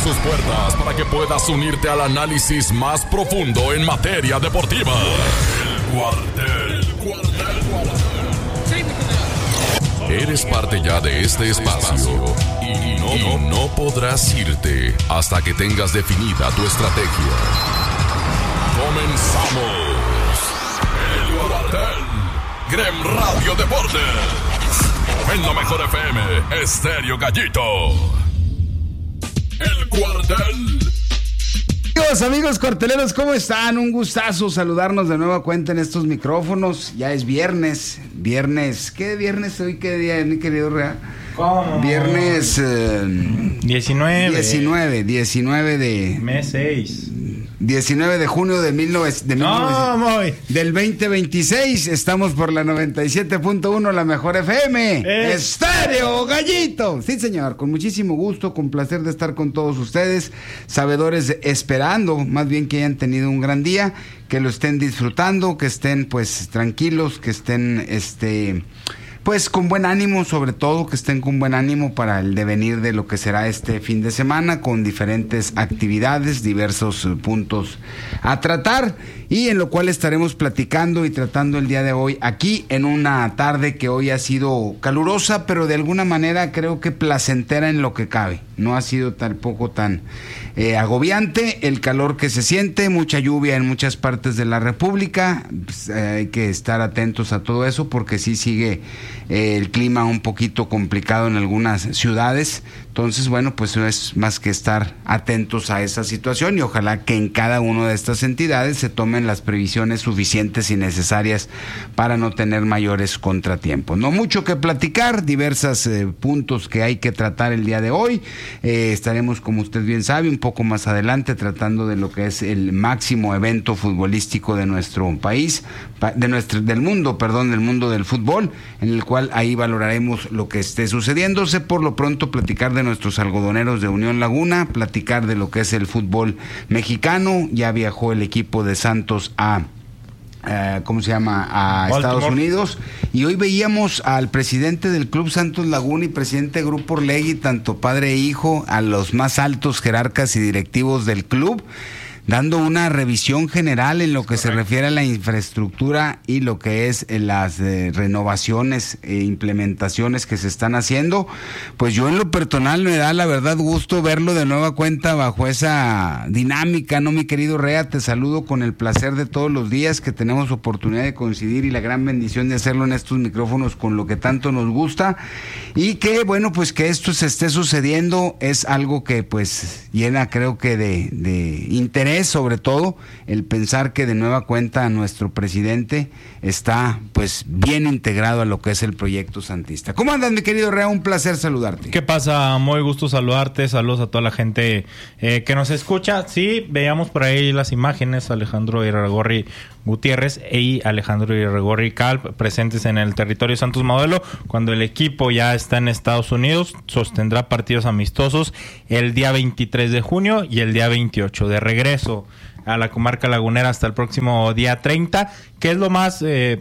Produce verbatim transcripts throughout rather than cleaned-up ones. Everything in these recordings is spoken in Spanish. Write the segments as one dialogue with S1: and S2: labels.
S1: sus puertas para que puedas unirte al análisis más profundo en materia deportiva. El Cuartel, Cuartel, Cuartel. Eres parte ya de este espacio y no, y no podrás irte hasta que tengas definida tu estrategia. Comenzamos. El Cuartel. Grem Radio Deportes. En la mejor F M, Estéreo Gallito. El Cuartel.
S2: Amigos, amigos cuarteleros, ¿cómo están? Un gustazo saludarnos de nueva cuenta en estos micrófonos. Ya es viernes. Viernes. ¿Qué viernes hoy? ¿Qué día, mi querido Rea?
S3: ¿Cómo?
S2: Viernes eh,
S3: diecinueve.
S2: diecinueve. diecinueve de...
S3: Mes seis.
S2: diecinueve de junio de, mil novecientos, de
S3: no, muy.
S2: del veinte veintiséis. Estamos por la noventa y siete punto uno, la mejor F M.
S3: Eh.
S2: Estéreo Gallito. Sí, señor, con muchísimo gusto, con placer de estar con todos ustedes, sabedores, esperando más bien que hayan tenido un gran día, que lo estén disfrutando, que estén pues tranquilos, que estén este... pues con buen ánimo, sobre todo que estén con buen ánimo para el devenir de lo que será este fin de semana, con diferentes actividades, diversos uh, puntos a tratar, y en lo cual estaremos platicando y tratando el día de hoy aquí en una tarde que hoy ha sido calurosa, pero de alguna manera creo que placentera en lo que cabe. No ha sido tampoco tan eh, agobiante el calor que se siente, mucha lluvia en muchas partes de la República. Pues, eh, hay que estar atentos a todo eso porque sí sigue eh, el clima un poquito complicado en algunas ciudades. Entonces, bueno, pues es más que estar atentos a esa situación y ojalá que en cada una de estas entidades se tomen las previsiones suficientes y necesarias para no tener mayores contratiempos. No mucho que platicar, diversos eh, puntos que hay que tratar el día de hoy. Eh, estaremos, como usted bien sabe, un poco más adelante tratando de lo que es el máximo evento futbolístico de nuestro país, de nuestro, del mundo, perdón, del mundo del fútbol, en el cual ahí valoraremos lo que esté sucediéndose. Por lo pronto, platicar de nuestros algodoneros de Unión Laguna, platicar de lo que es el fútbol mexicano. Ya viajó el equipo de Santos a Uh, ¿cómo se llama? A Baltimore, Estados Unidos, y hoy veíamos al presidente del Club Santos Laguna y presidente de Grupo Orlegui, tanto padre e hijo, a los más altos jerarcas y directivos del club, dando una revisión general en lo que se refiere a la infraestructura y lo que es eh, las eh, renovaciones e implementaciones que se están haciendo. Pues yo en lo personal me da la verdad gusto verlo de nueva cuenta bajo esa dinámica, ¿no, mi querido Rea? Te saludo con el placer de todos los días que tenemos oportunidad de coincidir y la gran bendición de hacerlo en estos micrófonos con lo que tanto nos gusta, y que bueno, pues que esto se esté sucediendo es algo que pues llena, creo que de, de interés, sobre todo el pensar que de nueva cuenta nuestro presidente está pues bien integrado a lo que es el proyecto santista. ¿Cómo andas, mi querido Rea? Un placer saludarte.
S3: ¿Qué pasa? Muy gusto saludarte, saludos a toda la gente eh, que nos escucha. Sí, veíamos por ahí las imágenes, Alejandro Irarrágorri Gutiérrez y Alejandro Irarrágorri Calp presentes en el territorio Santos Modelo, cuando el equipo ya está en Estados Unidos. Sostendrá partidos amistosos el día veintitrés de junio y el día veintiocho, de regreso a la comarca lagunera hasta el próximo día treinta, que es lo más eh,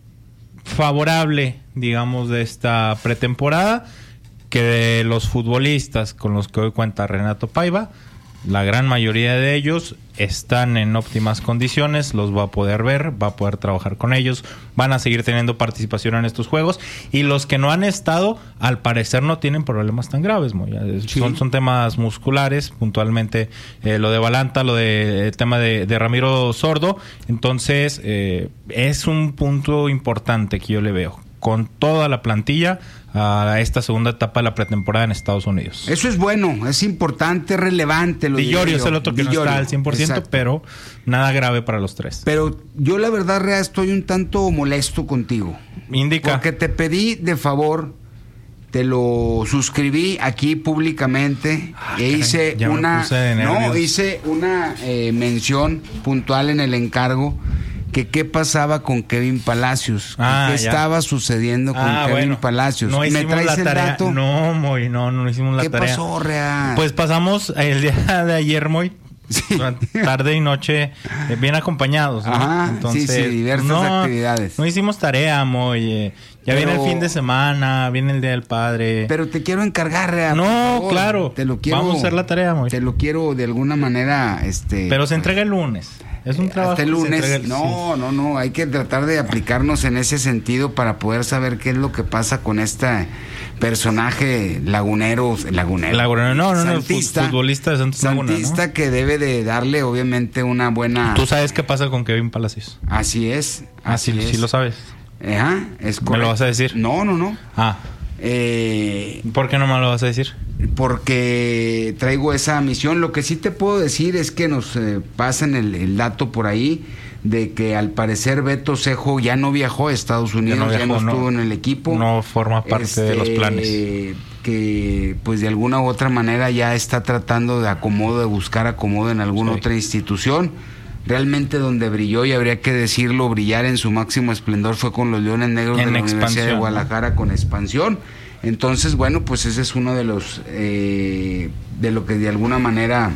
S3: favorable, digamos, de esta pretemporada, que de los futbolistas con los que hoy cuenta Renato Paiva, la gran mayoría de ellos están en óptimas condiciones, los va a poder ver, va a poder trabajar con ellos, van a seguir teniendo participación en estos juegos, y los que no han estado, al parecer no tienen problemas tan graves, sí. son, son temas musculares, puntualmente eh, lo de Balanta, lo de el tema de, de Ramiro Sordo. Entonces eh, es un punto importante que yo le veo con toda la plantilla a esta segunda etapa de la pretemporada en Estados Unidos.
S2: Eso es bueno, es importante, es relevante.
S3: Di Llorio es el otro que Di no Llorio, está al cien por ciento, exacto. Pero nada grave para los tres.
S2: Pero yo la verdad, Rea, estoy un tanto molesto contigo.
S3: Indica.
S2: Porque te pedí de favor, te lo suscribí aquí públicamente, ah, e hice
S3: caray,
S2: una no hice una eh, mención puntual en el encargo, que qué pasaba con Kevin Palacios,
S3: ah,
S2: qué
S3: ya.
S2: estaba sucediendo con
S3: ah,
S2: Kevin
S3: bueno.
S2: Palacios.
S3: No hicimos
S2: ¿Me traes
S3: la
S2: el
S3: tarea?
S2: dato?
S3: No, muy, no, no hicimos la
S2: ¿Qué
S3: tarea.
S2: pasó, Real?
S3: Pues pasamos el día de ayer, muy Sí. Tarde y noche, eh, bien acompañados, ¿no?
S2: Ajá,
S3: entonces,
S2: sí, sí, diversas
S3: no,
S2: actividades.
S3: No hicimos tarea, Moy. Eh, ya
S2: Pero,
S3: viene el fin de semana, viene el Día del Padre.
S2: Pero te quiero encargar, Rea,
S3: no,
S2: por favor.
S3: claro.
S2: Te lo quiero,
S3: vamos a hacer la tarea, Moy.
S2: Te lo quiero de alguna manera, este.
S3: Pero se entrega el lunes. Es un trabajo.
S2: Hasta el lunes.
S3: Que se entrega el,
S2: no,
S3: sí.
S2: no, no. Hay que tratar de aplicarnos en ese sentido para poder saber qué es lo que pasa con este personaje lagunero, lagunero.
S3: Lagunero, no, no,
S2: santista,
S3: no, futbolista de Santos Laguna,
S2: Santista, ¿no? Que debe de darle, obviamente, una buena.
S3: ¿Tú sabes qué pasa con Kevin Palacios?
S2: Así es.
S3: Así
S2: Así
S3: ah, sí,
S2: es.
S3: sí lo sabes.
S2: Ajá, es correcto.
S3: ¿Me lo vas a decir?
S2: No, no, no.
S3: Ah.
S2: Eh,
S3: ¿Por qué no me lo vas a decir?
S2: Porque traigo esa misión. Lo que sí te puedo decir es que nos eh, pasan el, el dato por ahí de que al parecer Beto Cejo ya no viajó a Estados Unidos, ya no, viajó, ya no estuvo no, en el equipo.
S3: No forma parte este, de los planes.
S2: Que pues de alguna u otra manera ya está tratando de acomodo, de buscar acomodo en alguna sí. otra institución. Realmente donde brilló, y habría que decirlo, brillar en su máximo esplendor fue con los Leones Negros en de la Universidad de Guadalajara, ¿no? Con expansión. Entonces, bueno, pues ese es uno de los eh, de lo que de alguna manera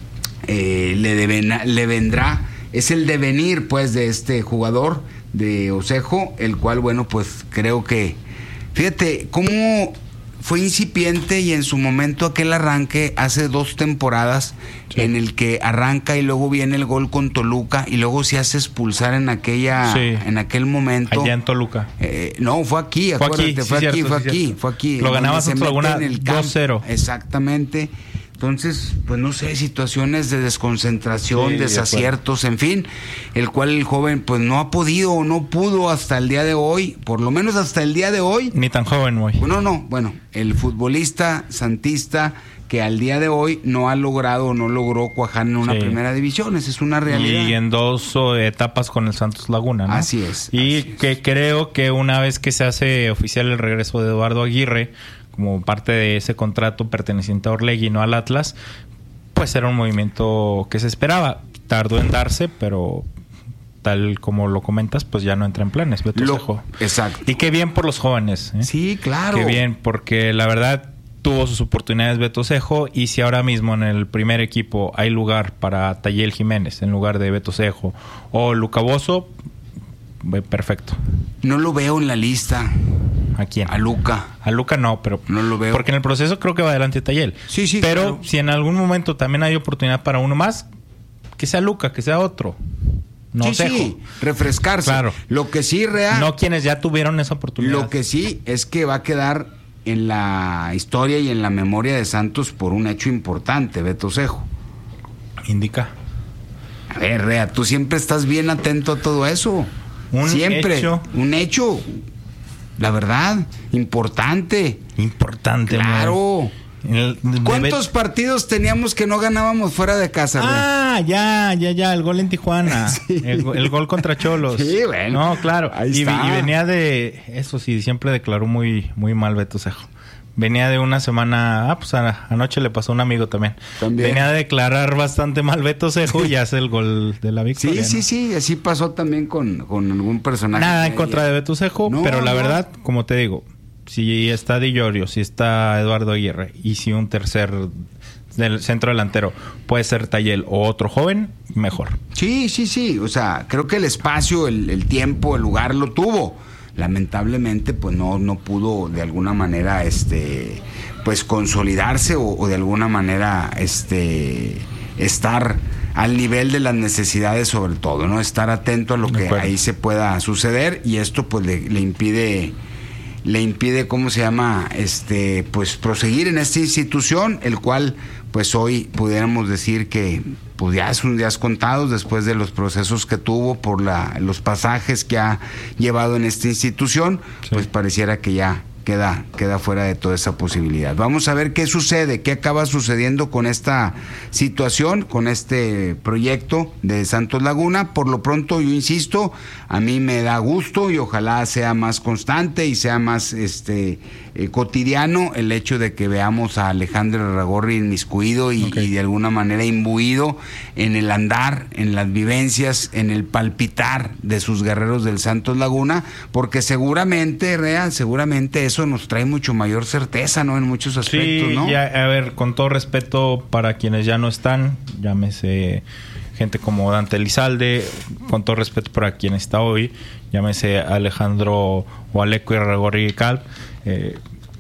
S2: eh, le, deben, le vendrá, es el devenir pues de este jugador de Osejo, el cual, bueno, pues creo que, fíjate cómo fue incipiente y en su momento aquel arranque hace dos temporadas sí. en el que arranca y luego viene el gol con Toluca y luego se hace expulsar en aquella sí. en aquel momento.
S3: Allá en Toluca.
S2: Eh, no, fue aquí,
S3: fue
S2: acuérdate,
S3: aquí,
S2: fue,
S3: sí,
S2: aquí
S3: cierto,
S2: fue
S3: sí,
S2: aquí,
S3: cierto.
S2: fue aquí.
S3: Lo ganaba Santos Laguna dos cero.
S2: Exactamente. Entonces, pues no sé, situaciones de desconcentración, sí, desaciertos, de en fin, el cual el joven pues no ha podido o no pudo hasta el día de hoy, por lo menos hasta el día de hoy.
S3: Ni tan joven, muy.
S2: No, no, bueno, el futbolista santista que al día de hoy no ha logrado o no logró cuajar en una sí. primera división, esa es una realidad.
S3: Y en dos oh, etapas con el Santos Laguna, ¿no?
S2: Así es.
S3: Y
S2: así
S3: que
S2: es.
S3: creo que una vez que se hace oficial el regreso de Eduardo Aguirre, como parte de ese contrato perteneciente a Orlegui, no al Atlas, pues era un movimiento que se esperaba. Tardó en darse, pero tal como lo comentas, pues ya no entra en planes. Beto Cejo.
S2: Exacto.
S3: Y qué bien por los jóvenes, ¿eh?
S2: Sí, claro.
S3: Qué bien, porque la verdad tuvo sus oportunidades Beto Cejo, y si ahora mismo en el primer equipo hay lugar para Tayel Jiménez en lugar de Beto Cejo o Luca Bozzo, perfecto.
S2: No lo veo en la lista.
S3: ¿A quién?
S2: A Luca.
S3: A Luca no, pero
S2: no lo veo.
S3: Porque en el proceso creo que va adelante Tayel.
S2: Sí, sí.
S3: Pero
S2: claro.
S3: si en algún momento también hay oportunidad para uno más, que sea Luca, que sea otro. No
S2: sí,
S3: Cejo.
S2: sí, refrescarse.
S3: Claro.
S2: Lo que sí, real.
S3: No quienes ya tuvieron esa oportunidad.
S2: Lo que sí es que va a quedar en la historia y en la memoria de Santos por un hecho importante, Beto Cejo.
S3: Indica.
S2: A ver, Rea, tú siempre estás bien atento a todo eso.
S3: Un
S2: siempre.
S3: hecho.
S2: Un hecho. La verdad, importante.
S3: Importante.
S2: Claro.
S3: El,
S2: ¿Cuántos Bet... partidos teníamos que no ganábamos fuera de casa?
S3: Ah, Rea? ya, ya, ya, el gol en Tijuana. Sí. El, el gol contra Cholos.
S2: Sí, bueno.
S3: No, claro.
S2: Ahí
S3: y,
S2: está.
S3: y venía de, eso sí, siempre declaró muy, muy mal Beto Cejo. Venía de una semana, ah, pues a, anoche le pasó a un amigo también. también. Venía de declarar bastante mal Beto Cejo y hace el gol de la victoria.
S2: Sí, sí,
S3: ¿no?
S2: sí, así pasó también con, con algún personaje.
S3: Nada en contra de Beto Cejo, no, pero la no. verdad, como te digo, si está Di Llorio, si está Eduardo Aguirre y si un tercer del centro delantero puede ser Tayel o otro joven, mejor.
S2: Sí, sí, sí, o sea, creo que el espacio, el, el tiempo, el lugar lo tuvo. Lamentablemente pues no no pudo de alguna manera este pues consolidarse o, o de alguna manera este estar al nivel de las necesidades, sobre todo, ¿no? Estar atento a lo que ahí se pueda suceder, y esto pues le, le impide le impide, ¿cómo se llama? Este, pues proseguir en esta institución, el cual pues hoy pudiéramos decir que pues ya son días contados después de los procesos que tuvo por la, los pasajes que ha llevado en esta institución, sí. Pues pareciera que ya queda, queda fuera de toda esa posibilidad. Vamos a ver qué sucede, qué acaba sucediendo con esta situación, con este proyecto de Santos Laguna. Por lo pronto, yo insisto, a mí me da gusto y ojalá sea más constante y sea más este eh, cotidiano el hecho de que veamos a Alejandro Irarrágorri inmiscuido y, okay. y de alguna manera imbuido en el andar, en las vivencias, en el palpitar de sus guerreros del Santos Laguna, porque seguramente, Rea, seguramente eso nos trae mucho mayor certeza, ¿no? En muchos aspectos,
S3: sí,
S2: ¿no?
S3: Ya, a ver, con todo respeto para quienes ya no están, llámese gente como Dante Elizalde, con todo respeto para quien está hoy, llámese Alejandro o Aleco Irarrágorri Calp, eh,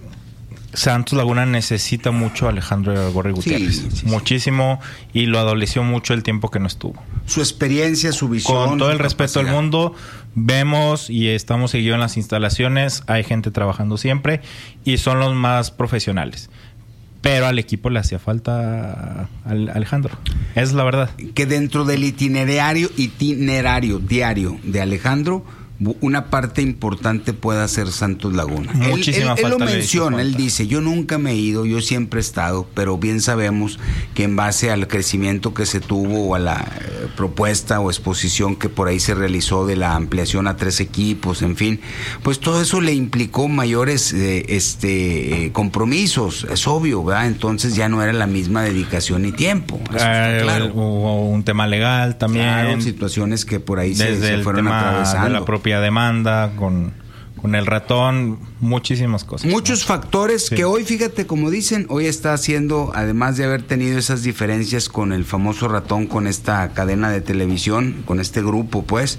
S3: Santos Laguna necesita mucho a Alejandro Irarrágorri Gutiérrez, sí, sí, muchísimo, sí. Y lo adoleció mucho el tiempo que no estuvo.
S2: Su experiencia, su visión.
S3: Con todo el respeto del mundo, vemos y estamos seguidos en las instalaciones, hay gente trabajando siempre y son los más profesionales. Pero al equipo le hacía falta a Alejandro. Es la verdad.
S2: Que dentro del itinerario, itinerario diario de Alejandro, una parte importante pueda ser Santos Laguna.
S3: Muchísima
S2: él, él,
S3: falta.
S2: Él lo menciona, él dice, yo nunca me he ido, yo siempre he estado, pero bien sabemos que en base al crecimiento que se tuvo o a la eh, propuesta o exposición que por ahí se realizó de la ampliación a tres equipos, en fin, pues todo eso le implicó mayores eh, este eh, compromisos, es obvio, ¿verdad? Entonces ya no era la misma dedicación ni tiempo.
S3: Eh, claro. Hubo un tema legal también. Claro,
S2: situaciones que por ahí se, se fueron atravesando.
S3: De la propia demanda con, con el ratón, muchísimas cosas.
S2: Muchos ¿no? factores sí. que hoy, fíjate, como dicen, hoy está haciendo, además de haber tenido esas diferencias con el famoso ratón, con esta cadena de televisión, con este grupo, pues,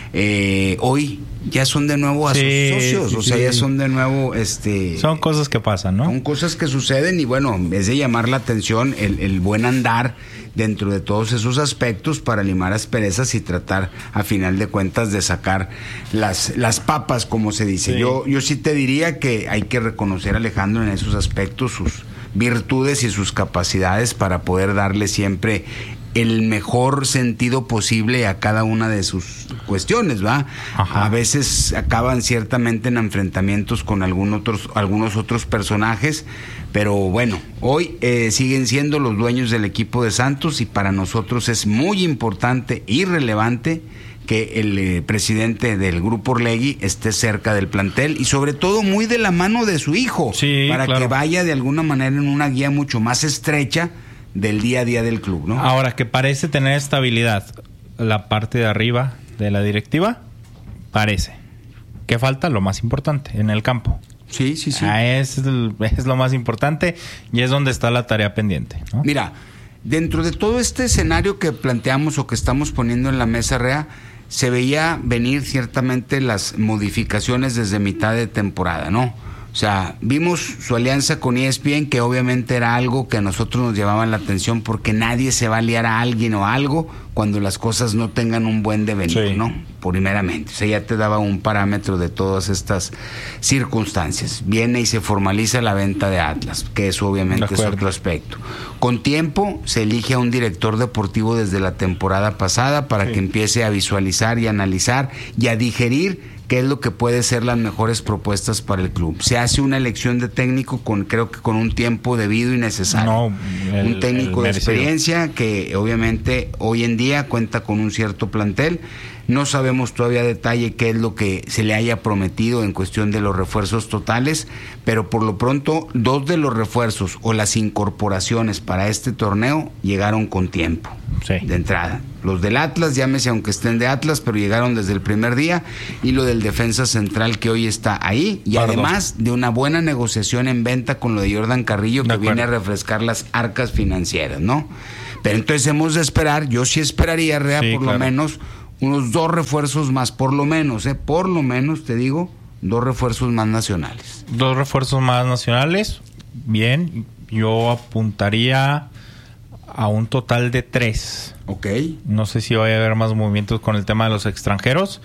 S2: eh, hoy ya son de nuevo a sus sí, socios, sí, o sea, sí. ya son de nuevo, este...
S3: Son cosas que pasan, ¿no?
S2: Son cosas que suceden y bueno, es de llamar la atención el, el buen andar dentro de todos esos aspectos para limar asperezas y tratar, a final de cuentas, de sacar las, las papas, como se dice. Sí. Yo, yo sí te diría que hay que reconocer a Alejandro en esos aspectos, sus virtudes y sus capacidades para poder darle siempre el mejor sentido posible a cada una de sus cuestiones, ¿va? Ajá. A veces acaban ciertamente en enfrentamientos con algún otros, algunos otros personajes, pero bueno, hoy eh, siguen siendo los dueños del equipo de Santos y para nosotros es muy importante y relevante que el eh, presidente del Grupo Orlegui esté cerca del plantel y sobre todo muy de la mano de su hijo,
S3: sí,
S2: para
S3: claro.
S2: que vaya de alguna manera en una guía mucho más estrecha del día a día del club, ¿no?
S3: Ahora, que parece tener estabilidad la parte de arriba de la directiva, parece. ¿Qué falta? Lo más importante, en el campo.
S2: Sí, sí, sí.
S3: Ah, es, es lo más importante y es donde está la tarea pendiente, ¿no?
S2: Mira, dentro de todo este escenario que planteamos o que estamos poniendo en la mesa, Rea, se veía venir ciertamente las modificaciones desde mitad de temporada, ¿no? O sea, vimos su alianza con E S P N, que obviamente era algo que a nosotros nos llamaba la atención porque nadie se va a liar a alguien o algo cuando las cosas no tengan un buen devenir, sí. ¿no? Primeramente. O sea, ya te daba un parámetro de todas estas circunstancias. Viene y se formaliza la venta de Atlas, que eso obviamente es otro aspecto. Con tiempo se elige a un director deportivo desde la temporada pasada para sí. que empiece a visualizar y analizar y a digerir qué es lo que puede ser las mejores propuestas para el club. Se hace una elección de técnico con, creo que con un tiempo debido y necesario.
S3: No, el,
S2: un técnico de experiencia que obviamente hoy en día cuenta con un cierto plantel. No sabemos todavía a detalle qué es lo que se le haya prometido en cuestión de los refuerzos totales, pero por lo pronto dos de los refuerzos o las incorporaciones para este torneo llegaron con tiempo,
S3: sí.
S2: de entrada. Los del Atlas, llámese aunque estén de Atlas, pero llegaron desde el primer día, y lo del defensa central que hoy está ahí, y Perdón. además de una buena negociación en venta con lo de Jordan Carrillo, que viene a refrescar las arcas financieras, ¿no? Pero entonces hemos de esperar, yo sí esperaría, Rea, sí, por claro. lo menos unos dos refuerzos más, por lo menos, ¿eh? Por lo menos, te digo, dos refuerzos más nacionales.
S3: Dos refuerzos más nacionales, bien, yo apuntaría a un total de tres.
S2: Ok.
S3: No sé si vaya a haber más movimientos con el tema de los extranjeros,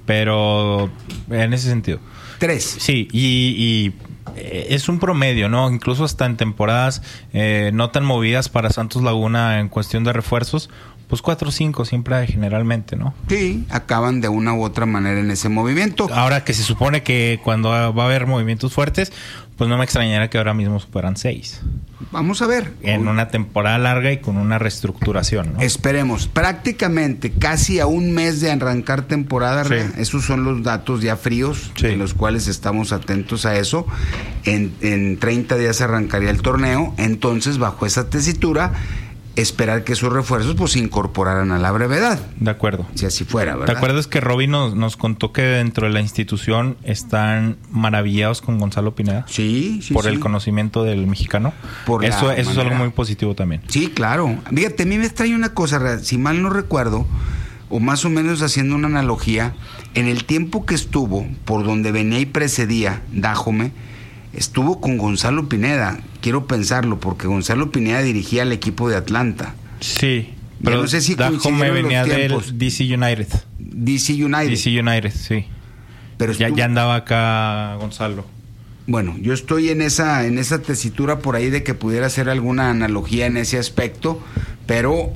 S3: pero en ese sentido.
S2: Tres.
S3: Sí, y, y es un promedio, ¿no? Incluso hasta en temporadas eh, no tan movidas para Santos Laguna en cuestión de refuerzos, pues cuatro o cinco siempre hay generalmente, ¿no?
S2: Sí, acaban de una u otra manera en ese movimiento.
S3: Ahora que se supone que cuando va a haber movimientos fuertes, pues no me extrañaría que ahora mismo superan seis.
S2: Vamos a ver.
S3: En una temporada larga y con una reestructuración, ¿no?
S2: Esperemos. Prácticamente casi a un mes de arrancar temporada, sí. Esos son los datos ya fríos, sí. De los cuales estamos atentos a eso. En, en treinta días arrancaría el torneo. Entonces, bajo esa tesitura, esperar que esos refuerzos pues se incorporaran a la brevedad.
S3: De acuerdo.
S2: Si así fuera, ¿verdad?
S3: ¿Te acuerdas que Robin nos, nos contó que dentro de la institución están maravillados con Gonzalo Pineda?
S2: Sí, sí,
S3: Por
S2: sí.
S3: el conocimiento del mexicano. Por eso eso es algo muy positivo también.
S2: Sí, claro. Fíjate, a mí me extraña una cosa, si mal no recuerdo, o más o menos haciendo una analogía, en el tiempo que estuvo, por donde venía y precedía Dájome, estuvo con Gonzalo Pineda. Quiero pensarlo, porque Gonzalo Pineda dirigía al equipo de Atlanta.
S3: Sí, pero
S2: no sé si
S3: Dájome venía del D C United.
S2: D C United.
S3: D C United, sí. Pero ya, ya andaba acá Gonzalo.
S2: Bueno, yo estoy en esa en esa tesitura por ahí de que pudiera hacer alguna analogía en ese aspecto, pero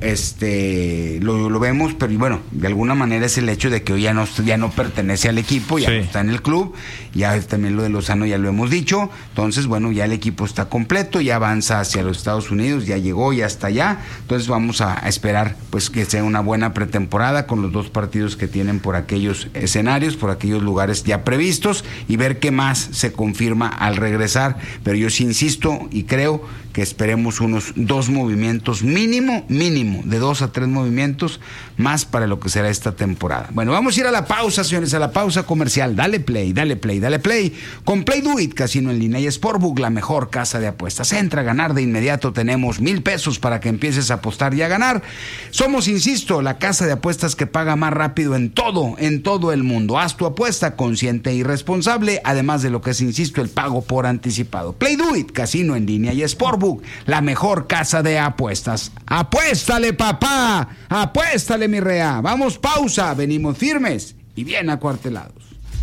S2: este lo, lo vemos, pero bueno, de alguna manera es el hecho de que hoy ya no, ya no pertenece al equipo, ya sí. No está en el club, ya también lo de Lozano ya lo hemos dicho, entonces bueno, ya el equipo está completo, ya avanza hacia los Estados Unidos, ya llegó, ya está allá, entonces vamos a, a esperar pues que sea una buena pretemporada con los dos partidos que tienen por aquellos escenarios, por aquellos lugares ya previstos y ver qué más se confirma al regresar, pero yo sí insisto y creo que esperemos unos dos movimientos mínimo, mínimo, de dos a tres movimientos más para lo que será esta temporada. Bueno, vamos a ir a la pausa, señores, a la pausa comercial. Dale play, dale play, dale play. Con Play Do It, Casino en línea y Sportbook, la mejor casa de apuestas. Entra a ganar de inmediato, tenemos mil pesos para que empieces a apostar y a ganar. Somos, insisto, la casa de apuestas que paga más rápido en todo, en todo el mundo. Haz tu apuesta consciente y responsable, además de lo que es, insisto, el pago por anticipado. Play Do It, Casino en línea y Sportbook, la mejor casa de apuestas. ¡Apuéstale, papá! ¡Apuéstale, mi rea! Vamos, pausa, venimos firmes y bien acuartelados.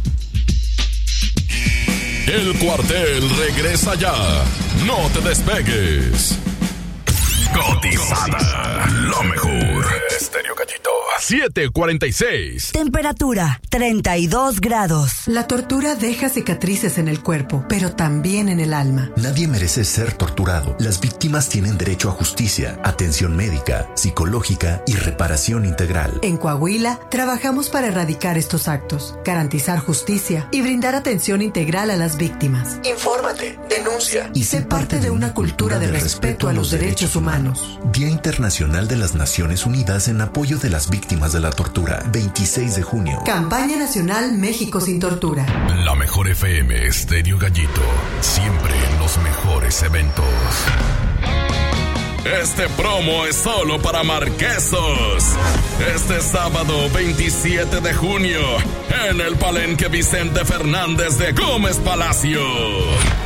S1: El cuartel regresa ya. No te despegues. Cotizada, lo mejor. Estéreo Gallito, siete cuarenta y seis.
S4: Temperatura, treinta y dos grados.
S5: La tortura deja cicatrices en el cuerpo, pero también en el alma.
S6: Nadie merece ser torturado. Las víctimas tienen derecho a justicia, atención médica, psicológica y reparación integral.
S5: En Coahuila, trabajamos para erradicar estos actos, garantizar justicia y brindar atención integral a las víctimas.
S6: Infórmate, denuncia
S5: y sé parte de una cultura de respeto a los derechos humanos.
S6: Día Internacional de las Naciones Unidas en apoyo de las víctimas de la tortura, veintiséis de junio.
S5: Campaña Nacional México sin Tortura.
S1: La mejor F M, Estéreo Gallito, siempre en los mejores eventos. Este promo es solo para marquesos. Este sábado veintisiete de junio, en el Palenque Vicente Fernández de Gómez Palacio.